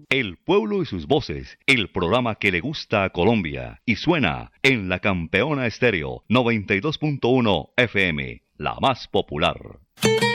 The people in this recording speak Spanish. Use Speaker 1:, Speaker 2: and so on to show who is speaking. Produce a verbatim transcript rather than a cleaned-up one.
Speaker 1: El pueblo y sus voces, el programa que le gusta a Colombia y suena en la Campeona Estéreo noventa y dos punto uno F M, la más popular.